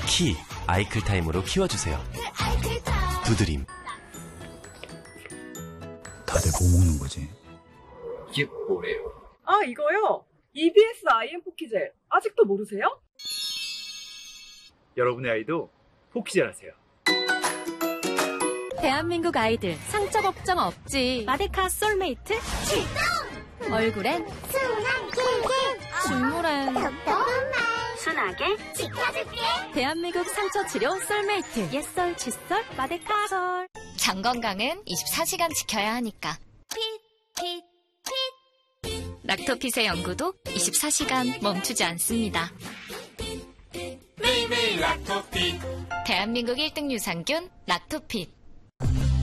키 아이클타임으로 키워주세요. 두드림. 다들 뭐 먹는 거지? 이게 뭐래요? 아, 이거요? EBS IM 포키젤. 아직도 모르세요? 여러분의 아이도 포키젤 하세요. 대한민국 아이들 상처 걱정 없지. 마데카 솔메이트 출동! 얼굴엔 순한 킬킬, 중물엔 순하게 지켜줄게. 대한민국 상처 치료 솔메이트. 옛설 칫솔 마데카솔. 장 건강은 24시간 지켜야 하니까. 핏. 락토핏의 연구도 24시간 멈추지 않습니다. 매일매일 락토핏. 대한민국 1등 유산균 락토핏.